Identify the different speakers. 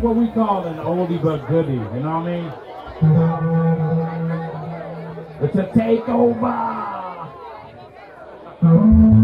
Speaker 1: what we call an oldie but goodie, you know what I mean? It's a takeover!